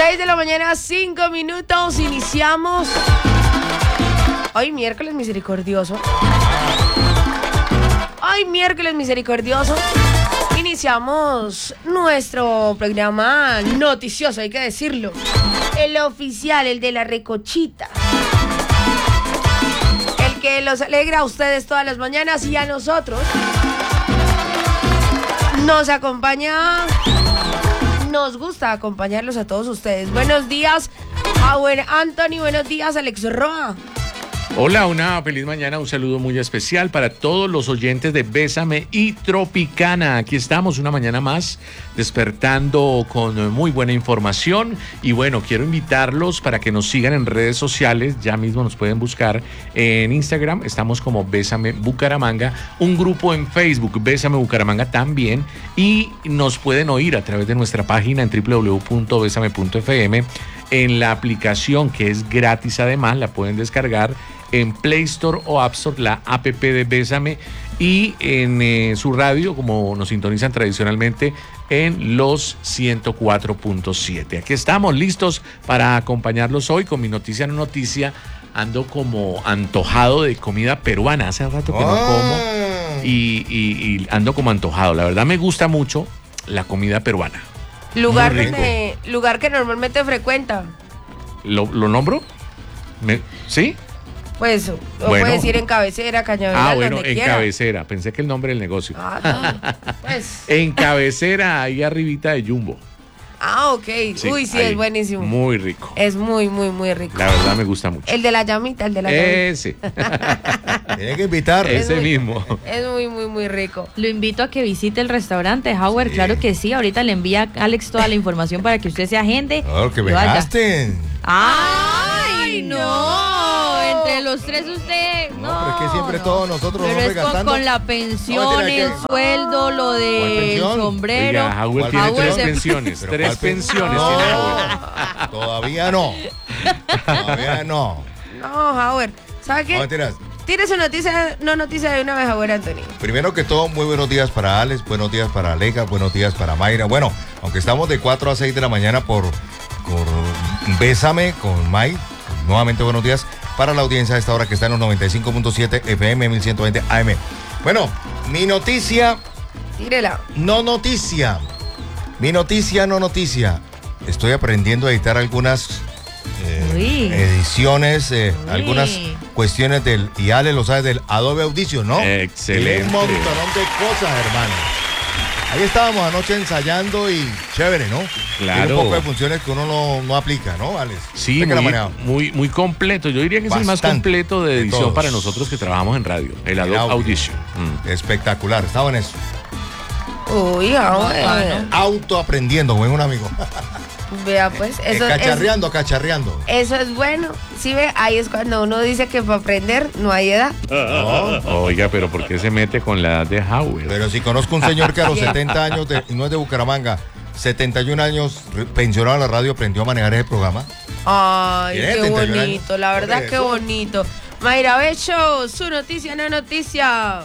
6 de la mañana, 5 minutos, iniciamos. Hoy miércoles misericordioso. Iniciamos nuestro programa noticioso, hay que decirlo. El oficial, el de la recochita. El que los alegra a ustedes todas las mañanas y a nosotros. Nos acompaña, nos gusta acompañarlos a todos ustedes. Buenos días, Howard Anthony, buenos días, Alex Roa. Hola, una feliz mañana, un saludo muy especial para todos los oyentes de Bésame y Tropicana. Aquí estamos una mañana más despertando con muy buena información y bueno, quiero invitarlos para que nos sigan en redes sociales. Ya mismo nos pueden buscar en Instagram, estamos como Bésame Bucaramanga, un grupo en Facebook, Bésame Bucaramanga también, y nos pueden oír a través de nuestra página en www.besame.fm, en la aplicación que es gratis, además la pueden descargar en Play Store o App Store, la app de Bésame, y en su radio, como nos sintonizan tradicionalmente, en los 104.7. Aquí estamos listos para acompañarlos hoy con mi noticia no noticia. Ando como antojado de comida peruana, hace rato que no como y ando como antojado. La verdad me gusta mucho la comida peruana. Lugar que normalmente frecuenta. ¿Lo nombro? ¿Sí? Pues, o bueno, puedes ir en Cabecera, Cañaveral, bueno, donde en quiera. Cabecera, pensé que el nombre del negocio. No, pues. En Cabecera, ahí arribita de Jumbo. Ok. Sí, uy, sí, es buenísimo. Muy rico. Es muy, muy, muy rico. La verdad me gusta mucho. El de la llamita, Ese. Tiene que invitar. Ese mismo. Es muy, muy, muy rico. Lo invito a que visite el restaurante, Howard. Sí. Claro que sí. Ahorita le envía a Alex toda la información para que usted se agende. Claro, que me gasten. ¡Ay, no! Entre los tres usted... No, pero es que siempre todos nosotros pero nos gastando. Con la pensión, el sueldo, lo del sombrero. Oiga, Howard tiene tres pensiones. Tres pensiones tiene Howard. Todavía no. No, Howard. ¿Sabe qué? No, mentiras. Tire su noticia de una vez, Howard Anthony. Primero que todo, muy buenos días para Alex, buenos días para Aleja, buenos días para Mayra. Bueno, aunque estamos de 4 a 6 de la mañana por Bésame con May, nuevamente buenos días para la audiencia de esta hora que está en los 95.7 FM 1120 AM. Bueno, mi noticia. Tírela. No noticia. Mi noticia, no noticia. Estoy aprendiendo a editar algunas ediciones, algunas cuestiones y Ale lo sabe, del Adobe Audition, ¿no? Excelente. Un montón de cosas, hermano. Ahí estábamos anoche ensayando y chévere, ¿no? Claro. Tiene un poco de funciones que uno no aplica, ¿no, Alex? Sí, muy completo. Yo diría que es el más completo de edición para nosotros que trabajamos en radio. El Adobe Audition. Espectacular, estaba en eso. Uy, autoaprendiendo, buen un amigo. Vea, pues, eso cacharreando. Eso es bueno. Sí, ve, ahí es cuando uno dice que para aprender no hay edad. No. Oiga, pero ¿por qué se mete con la edad de Howard? Pero si conozco un señor que a los 70 años, y no es de Bucaramanga, 71 años, pensionado a la radio, aprendió a manejar ese programa. Ay, qué bonito, la verdad, qué bonito. Mayra Bello, su noticia, no noticia.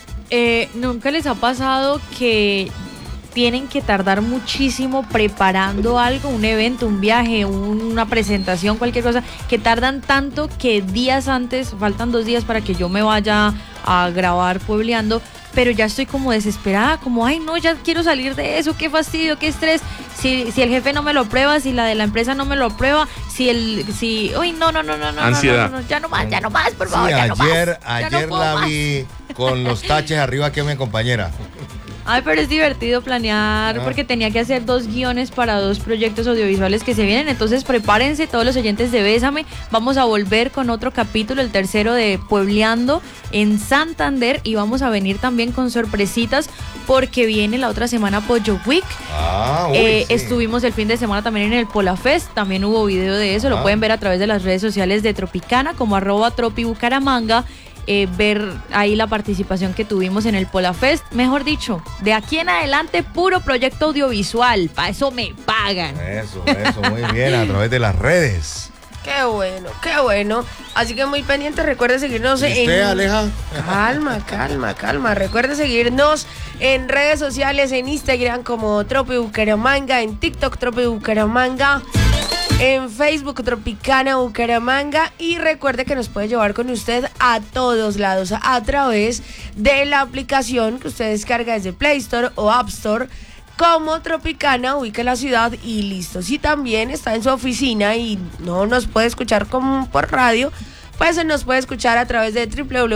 ¿Nunca les ha pasado que tienen que tardar muchísimo preparando algo, un evento, un viaje, una presentación, cualquier cosa, que tardan tanto que días antes, faltan 2 días para que yo me vaya a grabar Puebleando, pero ya estoy como desesperada, como, ay no, ya quiero salir de eso, qué fastidio, qué estrés, si el jefe no me lo aprueba, si la de la empresa no me lo aprueba, uy, no, ansiedad. No, ya no más, por favor, sí, ya no más. Ayer la vi con los taches arriba que mi compañera. Ay, pero es divertido planear porque tenía que hacer 2 guiones para 2 proyectos audiovisuales que se vienen, entonces prepárense todos los oyentes de Bésame, vamos a volver con otro capítulo, el tercero de Puebleando en Santander, y vamos a venir también con sorpresitas porque viene la otra semana Pollo Week. Sí. Estuvimos el fin de semana también en el Polafest, también hubo video de eso, lo pueden ver a través de las redes sociales de Tropicana como @tropibucaramanga. Ver ahí la participación que tuvimos en el Polafest, mejor dicho, de aquí en adelante puro proyecto audiovisual, para eso me pagan. Eso, muy bien, a través de las redes. Qué bueno. Así que muy pendiente, recuerde seguirnos Aleja? Calma. Recuerde seguirnos en redes sociales, en Instagram como Tropi Bucaramanga, en TikTok Tropi Bucaramanga. en Facebook Tropicana Bucaramanga, y recuerde que nos puede llevar con usted a todos lados a través de la aplicación que usted descarga desde Play Store o App Store como Tropicana, ubica la ciudad y listo. Si también está en su oficina y no nos puede escuchar como por radio, pues nos puede escuchar a través de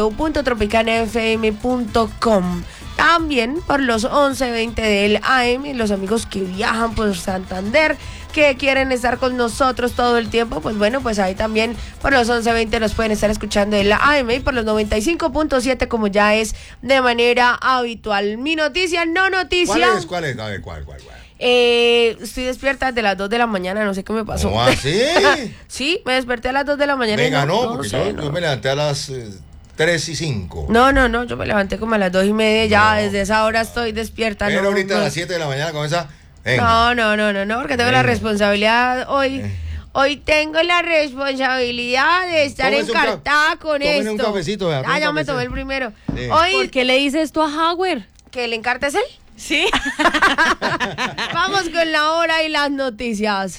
www.tropicanafm.com. También por los 11:20 del AM, los amigos que viajan por Santander, que quieren estar con nosotros todo el tiempo, pues bueno, pues ahí también por los 11:20 nos pueden estar escuchando en la AM y por los 95.7 como ya es de manera habitual. Mi noticia, no noticia. ¿Cuál es? A ver, ¿cuál? Estoy despierta desde las 2 de la mañana, no sé qué me pasó. ¿Cómo así? Sí, me desperté a las 2 de la mañana. Venga, porque yo me levanté a las 3:05. No, yo me levanté como a las 2:30, ya desde esa hora estoy despierta. Pero ahorita no. a las 7 de la mañana comienza. Venga. No, porque tengo la responsabilidad hoy. Hoy tengo la responsabilidad de estar encartada con esto. Un cafecito, ya me tomé el primero. Sí. Hoy, ¿Por qué le dices esto a Howard? ¿que el encarte es él? Sí. Vamos con la hora y las noticias.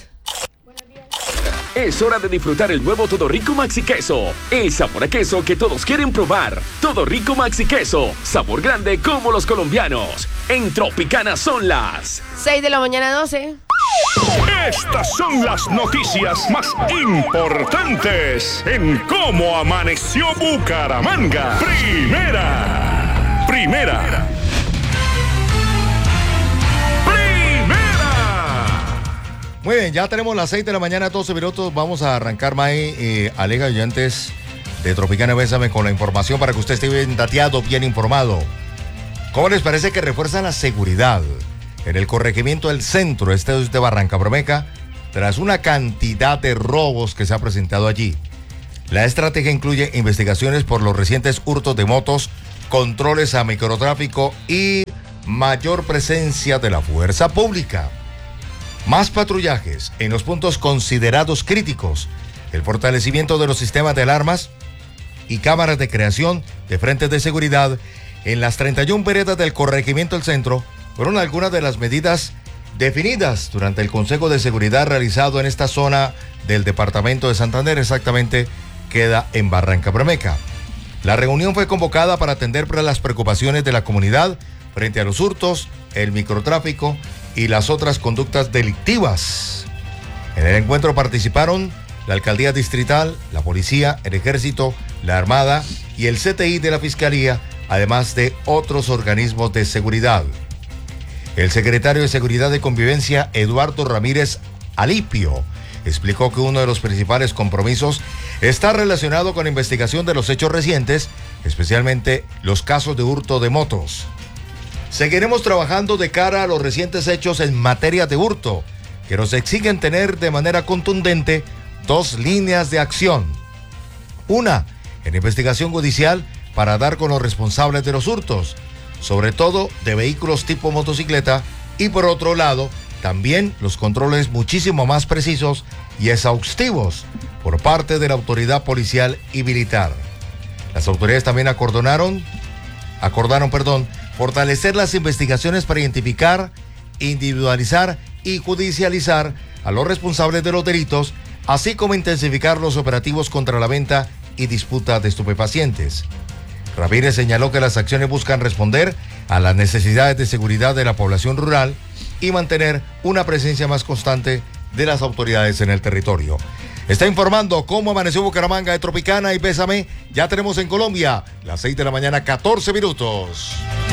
Es hora de disfrutar el nuevo Todo Rico Maxi Queso. El sabor a queso que todos quieren probar. Todo Rico Maxi Queso. Sabor grande como los colombianos. En Tropicana son las 6 de la mañana, 12. Estas son las noticias más importantes en cómo amaneció Bucaramanga. Primera. Muy bien, ya tenemos las 6 de la mañana, 12 minutos. Vamos a arrancar, May, alega oyentes de Tropicana Bésame, con la información para que usted esté bien dateado, bien informado. ¿Cómo les parece que refuerzan la seguridad en el corregimiento del centro de Barrancabermeja tras una cantidad de robos que se ha presentado allí? La estrategia incluye investigaciones por los recientes hurtos de motos, controles a microtráfico y mayor presencia de la fuerza pública. Más patrullajes en los puntos considerados críticos, el fortalecimiento de los sistemas de alarmas y cámaras de creación de frentes de seguridad en las 31 veredas del corregimiento del centro fueron algunas de las medidas definidas durante el Consejo de Seguridad realizado en esta zona del departamento de Santander, exactamente queda en Barrancabermeja. La reunión fue convocada para atender las preocupaciones de la comunidad frente a los hurtos, el microtráfico y las otras conductas delictivas. En el encuentro participaron la Alcaldía Distrital, la Policía, el Ejército, la Armada y el CTI de la Fiscalía, además de otros organismos de seguridad. El secretario de Seguridad y Convivencia, Eduardo Ramírez Alipio, explicó que uno de los principales compromisos está relacionado con la investigación de los hechos recientes, especialmente los casos de hurto de motos. Seguiremos trabajando de cara a los recientes hechos en materia de hurto, que nos exigen tener de manera contundente 2 líneas de acción. Una, en investigación judicial para dar con los responsables de los hurtos, sobre todo de vehículos tipo motocicleta, y por otro lado, también los controles muchísimo más precisos y exhaustivos por parte de la autoridad policial y militar. Las autoridades también acordaron, fortalecer las investigaciones para identificar, individualizar y judicializar a los responsables de los delitos, así como intensificar los operativos contra la venta y disputa de estupefacientes. Ramírez señaló que las acciones buscan responder a las necesidades de seguridad de la población rural y mantener una presencia más constante de las autoridades en el territorio. Está informando cómo amaneció Bucaramanga de Tropicana y Bésame. Ya tenemos en Colombia las 6 de la mañana, 14 minutos.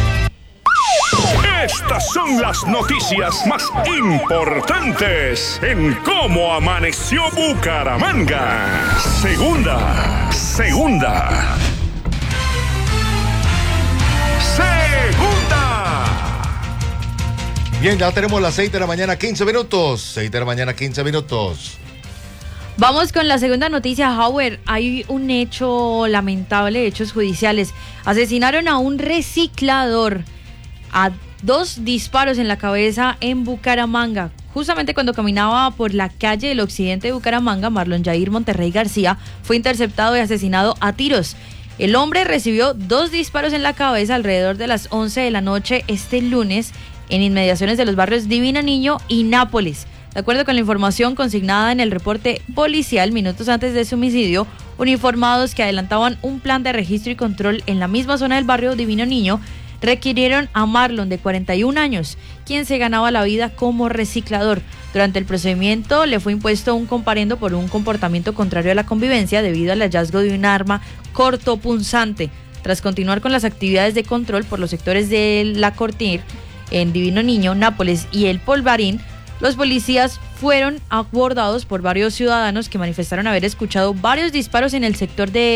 Estas son las noticias más importantes en cómo amaneció Bucaramanga. Segunda. Bien, ya tenemos las 6 de la mañana, 15 minutos. 6 de la mañana, 15 minutos. Vamos con la segunda noticia, Howard. Hay un hecho lamentable, hechos judiciales. Asesinaron a un reciclador a 2 disparos en la cabeza en Bucaramanga. Justamente cuando caminaba por la calle del occidente de Bucaramanga, Marlon Jair Monterrey García fue interceptado y asesinado a tiros. El hombre recibió 2 disparos en la cabeza alrededor de las 11 de la noche este lunes en inmediaciones de los barrios Divina Niño y Nápoles. De acuerdo con la información consignada en el reporte policial minutos antes de su homicidio, uniformados que adelantaban un plan de registro y control en la misma zona del barrio Divino Niño requirieron a Marlon, de 41 años, quien se ganaba la vida como reciclador. Durante el procedimiento le fue impuesto un comparendo por un comportamiento contrario a la convivencia debido al hallazgo de un arma cortopunzante. Tras continuar con las actividades de control por los sectores de La Cortir, en Divino Niño, Nápoles y El Polvarín, los policías fueron abordados por varios ciudadanos que manifestaron haber escuchado varios disparos en este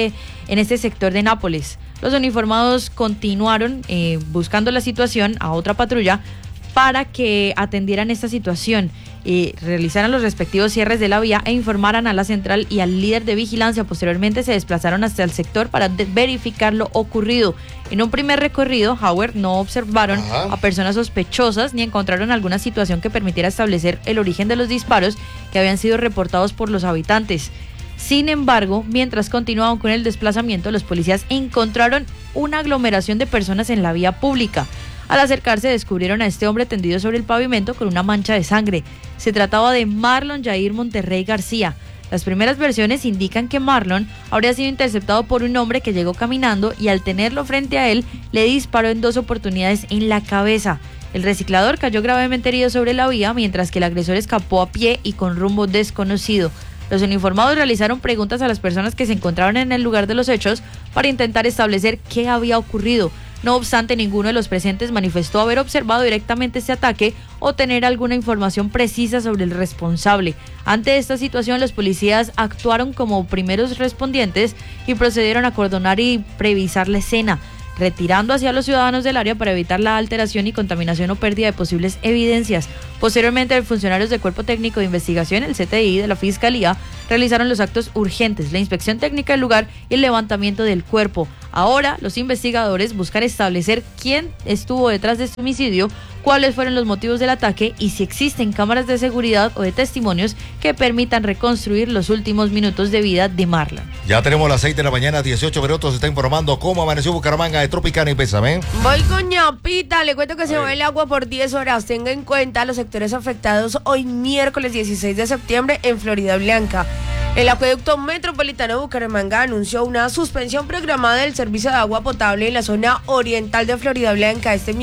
sector de Nápoles. Los uniformados continuaron buscando la situación a otra patrulla para que atendieran esta situación, realizaran los respectivos cierres de la vía e informaran a la central y al líder de vigilancia. Posteriormente se desplazaron hasta el sector para verificar lo ocurrido. En un primer recorrido, Howard, no observaron a personas sospechosas ni encontraron alguna situación que permitiera establecer el origen de los disparos que habían sido reportados por los habitantes. Sin embargo, mientras continuaban con el desplazamiento, los policías encontraron una aglomeración de personas en la vía pública. Al acercarse, descubrieron a este hombre tendido sobre el pavimento con una mancha de sangre. Se trataba de Marlon Jair Monterrey García. Las primeras versiones indican que Marlon habría sido interceptado por un hombre que llegó caminando y al tenerlo frente a él, le disparó en 2 oportunidades en la cabeza. El reciclador cayó gravemente herido sobre la vía, mientras que el agresor escapó a pie y con rumbo desconocido. Los uniformados realizaron preguntas a las personas que se encontraban en el lugar de los hechos para intentar establecer qué había ocurrido. No obstante, ninguno de los presentes manifestó haber observado directamente este ataque o tener alguna información precisa sobre el responsable. Ante esta situación, los policías actuaron como primeros respondientes y procedieron a acordonar y previsar la escena, retirando hacia los ciudadanos del área para evitar la alteración y contaminación o pérdida de posibles evidencias. Posteriormente, funcionarios del Cuerpo Técnico de Investigación, el CTI de la Fiscalía, realizaron los actos urgentes, la inspección técnica del lugar y el levantamiento del cuerpo. Ahora, los investigadores buscan establecer quién estuvo detrás de este homicidio, cuáles fueron los motivos del ataque y si existen cámaras de seguridad o de testimonios que permitan reconstruir los últimos minutos de vida de Marlon. Ya tenemos las 6 de la mañana, 18 minutos. Se está informando cómo amaneció Bucaramanga de Tropicana y Bésame. Voy con ñapita, le cuento que se va el agua por 10 horas. Tenga en cuenta los sectores afectados hoy miércoles 16 de septiembre en Florida Blanca. El Acueducto Metropolitano de Bucaramanga anunció una suspensión programada del servicio de agua potable en la zona oriental de Florida Blanca este miércoles.